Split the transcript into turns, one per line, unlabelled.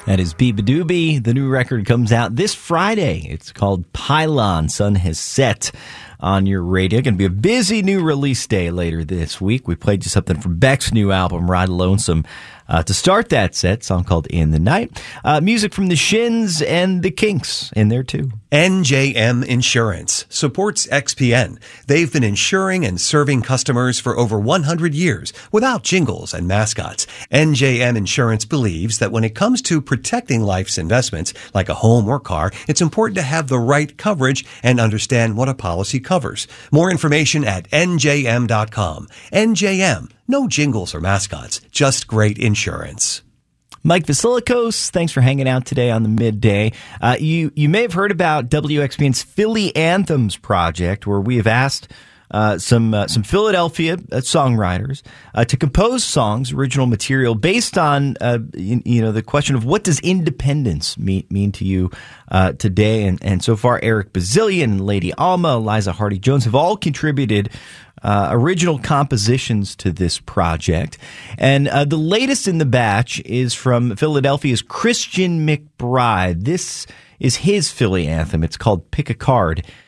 That is Biba Doobie. The new record comes out this Friday. It's called Pylon. Sun has set on your radio. Going to be a busy new release day later this week. We played you something from Beck's new album, Ride Lonesome, to start that set. Song called In the Night. Music from the Shins and the Kinks in there too.
NJM Insurance supports XPN. They've been insuring and serving customers for over 100 years without jingles and mascots. NJM Insurance believes that when it comes to protecting life's investments, like a home or car, it's important to have the right coverage and understand what a policy covers. More information at njm.com. NJM, no jingles or mascots, just great insurance.
Mike Vasilikos, thanks for hanging out today on the midday. You may have heard about WXPN's Philly Anthems project, where we have asked some Philadelphia songwriters to compose songs, original material, based on the question of what does independence mean to you today. And so far, Eric Bazillion, Lady Alma, Eliza Hardy-Jones have all contributed original compositions to this project. And the latest in the batch is from Philadelphia's Christian McBride. This is his Philly anthem. It's called Pick a Card.